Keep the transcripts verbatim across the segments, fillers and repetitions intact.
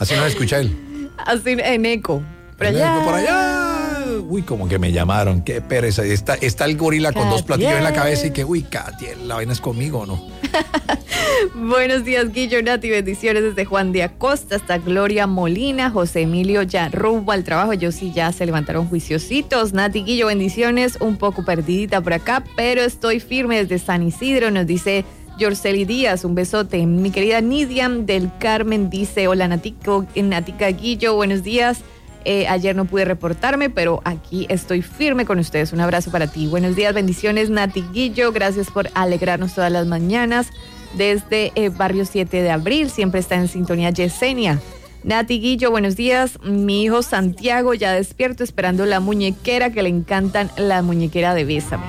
Así no escucha él. Así en eco. Por El allá. eco por allá. Uy, como que me llamaron. Qué pereza. Está, está el gorila con dos platillos en la cabeza y que, uy, Catiel, la vaina es conmigo, ¿o no? Buenos días, Guillo, Nati, bendiciones desde Juan de Acosta hasta Gloria Molina, José Emilio ya rumbo al trabajo, ellos sí ya se levantaron juiciositos. Nati, Guillo, bendiciones, un poco perdidita por acá, pero estoy firme desde San Isidro, nos dice Yorceli Díaz, un besote. Mi querida Nidiam del Carmen dice, hola Natico, Natica Guillo, buenos días. Eh, ayer no pude reportarme, pero aquí estoy firme con ustedes. Un abrazo para ti. Buenos días, bendiciones, Nati Guillo. Gracias por alegrarnos todas las mañanas. Desde eh, Barrio siete de abril, siempre está en sintonía Yesenia. Nati Guillo, buenos días. Mi hijo Santiago ya despierto esperando la muñequera, que le encantan la muñequera de Bésame.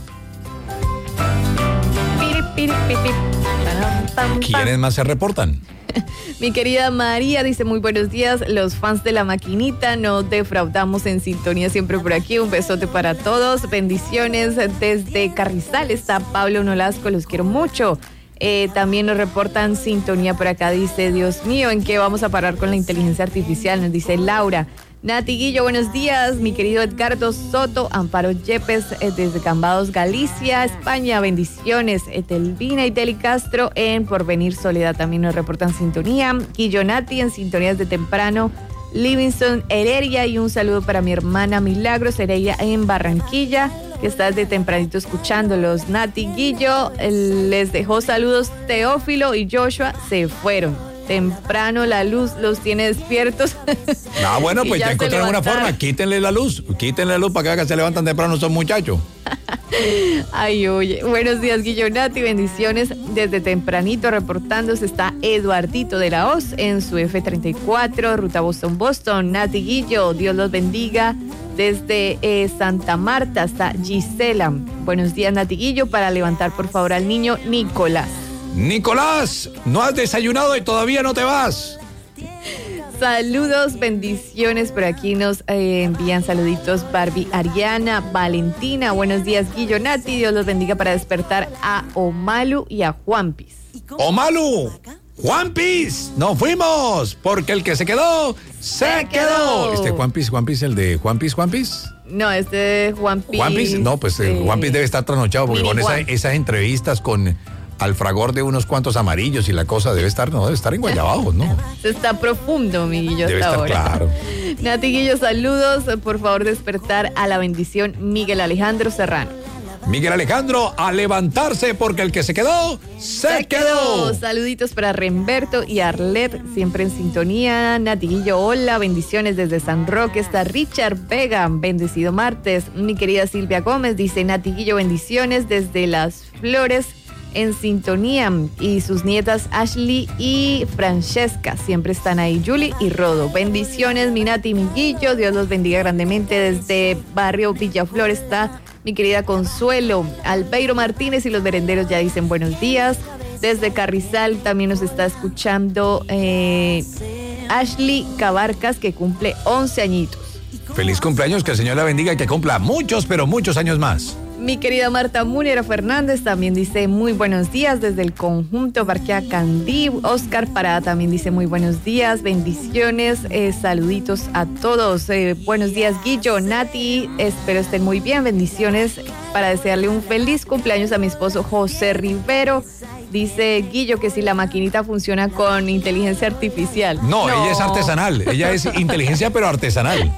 Piri, piri, piri, piri. Pam, pam, pam. ¿Quiénes más se reportan? Mi querida María dice, muy buenos días, los fans de La Maquinita, no defraudamos en sintonía siempre por aquí, un besote para todos, bendiciones desde Carrizal, está Pablo Nolasco, los quiero mucho. Eh, también nos reportan sintonía por acá, dice, Dios mío, ¿en qué vamos a parar con la inteligencia artificial? Nos dice Laura. Nati Guillo, buenos días, mi querido Edgardo Soto, Amparo Yepes eh, desde Cambados, Galicia, España, bendiciones, Etelvina y Teli Castro en Porvenir Soledad también nos reportan sintonía, Guillo Nati en sintonías de temprano, Livingston Heredia y un saludo para mi hermana Milagros Heredia en Barranquilla, que está desde tempranito escuchándolos. Nati Guillo eh, les dejó saludos, Teófilo y Joshua se fueron. Temprano la luz los tiene despiertos. Ah, bueno, pues ya, ya encontraron una forma. Quítenle la luz. Quítenle la luz para que hagan que se levantan temprano esos muchachos. Ay, oye. Buenos días, Guillo Nati. Bendiciones. Desde tempranito reportándose está Eduardito de la Hoz en su F treinta y cuatro, ruta Boston-Boston. Nati Guillo, Dios los bendiga. Desde eh, Santa Marta hasta Gisela. Buenos días, Nati Guillo, para levantar por favor al niño Nicolás. Nicolás, no has desayunado y todavía no te vas. Saludos, bendiciones. Por aquí nos eh, envían saluditos Barbie, Ariana, Valentina. Buenos días, Guillo Nati. Dios los bendiga para despertar a Omalu y a Juanpis. Omalu, Juanpis, nos fuimos, porque el que se quedó, se, se quedó. quedó. Este Juanpis, Juanpis, el de Juanpis, Juanpis. No, este es Juanpis. Juanpis, no, pues eh, Juanpis debe estar trasnochado porque con esa, esas entrevistas con al fragor de unos cuantos amarillos y la cosa debe estar, no, debe estar en Guayabados, ¿no? Está profundo, mi Guillo, debe hasta estar ahora. Claro. Nati Guillo, saludos, por favor despertar a la bendición Miguel Alejandro Serrano. Miguel Alejandro, a levantarse porque el que se quedó, se, se quedó. quedó. Saluditos para Remberto y Arlet, siempre en sintonía. Nati Guillo, hola, bendiciones desde San Roque. Está Richard Vega, bendecido martes. Mi querida Silvia Gómez dice, Nati Guillo, bendiciones desde Las Flores, en sintonía, y sus nietas Ashley y Francesca siempre están ahí, Julie y Rodo. Bendiciones, mi Nati, mi Guillo, Dios los bendiga grandemente. Desde Barrio Villaflor está mi querida Consuelo. Albeiro Martínez y los merenderos ya dicen buenos días. Desde Carrizal también nos está escuchando eh, Ashley Cabarcas, que cumple once añitos. Feliz cumpleaños, que el Señor la bendiga y que cumpla muchos, pero muchos años más. Mi querida Marta Múnera Fernández también dice muy buenos días desde el conjunto Barquea Candí. Oscar Parada también dice muy buenos días, bendiciones, eh, saluditos a todos. Eh, buenos días, Guillo, Nati, espero estén muy bien. Bendiciones para desearle un feliz cumpleaños a mi esposo José Rivero. Dice Guillo que si la maquinita funciona con inteligencia artificial. No, no. Ella es artesanal, ella es inteligencia pero artesanal.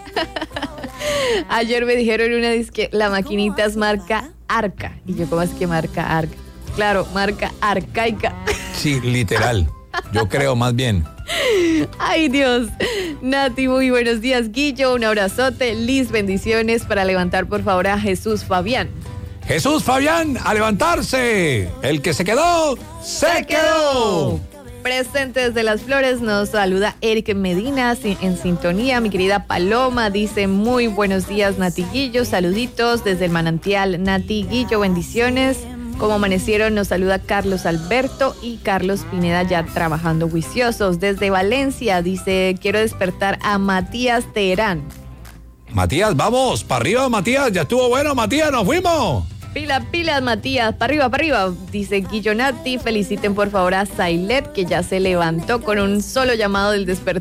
Ayer me dijeron una disque, la maquinita es marca Arca. Y yo, ¿cómo es que marca Arca? Claro, marca arcaica. Sí, literal. Yo creo más bien. Ay, Dios. Nati, muy buenos días, Guillo. Un abrazote. Liz, bendiciones para levantar, por favor, a Jesús Fabián. Jesús Fabián, a levantarse. El que se quedó, se, se quedó. quedó. Presente desde Las Flores nos saluda Eric Medina en sintonía. Mi querida Paloma dice muy buenos días, Nati Guillo, saluditos desde el manantial. Nati Guillo, bendiciones. Como amanecieron nos saluda Carlos Alberto y Carlos Pineda ya trabajando juiciosos. Desde Valencia dice quiero despertar a Matías Teherán. Matías, vamos, para arriba Matías, ya estuvo bueno Matías, nos fuimos. Pila, pilas, Matías, para arriba, para arriba. Dice Guillo Nati, feliciten por favor a Zailet, que ya se levantó con un solo llamado del despertar.